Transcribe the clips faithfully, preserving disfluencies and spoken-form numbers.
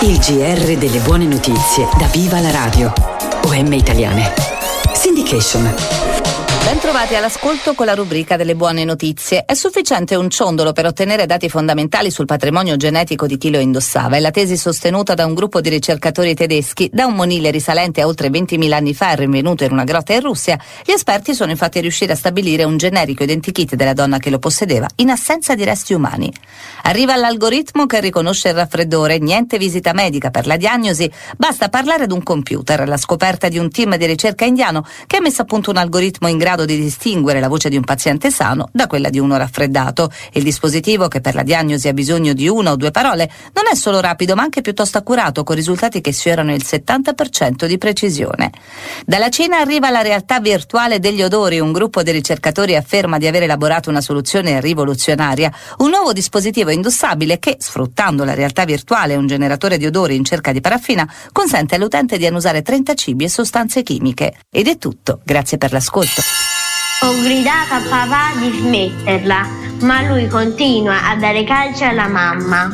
Il G R delle buone notizie da Viva la Radio. O M Italiane. Syndication. Bentrovati all'ascolto con la rubrica delle buone notizie. È sufficiente un ciondolo per ottenere dati fondamentali sul patrimonio genetico di chi lo indossava. È la tesi sostenuta da un gruppo di ricercatori tedeschi. Da un monile risalente a oltre ventimila anni fa e rinvenuto in una grotta in Russia, gli esperti sono infatti riusciti a stabilire un generico identikit della donna che lo possedeva in assenza di resti umani. Arriva l'algoritmo che riconosce il raffreddore, niente visita medica per la diagnosi, basta parlare ad un computer. La scoperta di un team di ricerca indiano che ha messo a punto un algoritmo in grado di distinguere la voce di un paziente sano da quella di uno raffreddato. Il dispositivo, che per la diagnosi ha bisogno di una o due parole, non è solo rapido ma anche piuttosto accurato, con risultati che sfiorano il settanta per cento di precisione. Dalla Cina arriva la realtà virtuale degli odori. Un gruppo di ricercatori afferma di aver elaborato una soluzione rivoluzionaria, un nuovo dispositivo indossabile che, sfruttando la realtà virtuale e un generatore di odori in cerca di paraffina, consente all'utente di annusare trenta cibi e sostanze chimiche. Ed è tutto, grazie per l'ascolto. Ho gridato a papà di smetterla, ma lui continua a dare calci alla mamma.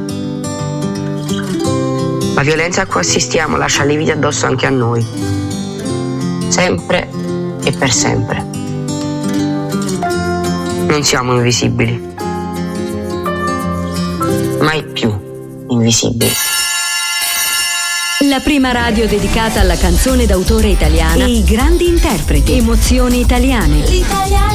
La violenza a cui assistiamo lascia lividi addosso anche a noi. Sempre e per sempre. Non siamo invisibili. Mai più invisibili. La prima radio dedicata alla canzone d'autore italiana e i grandi interpreti. Emozioni italiane. L'italiano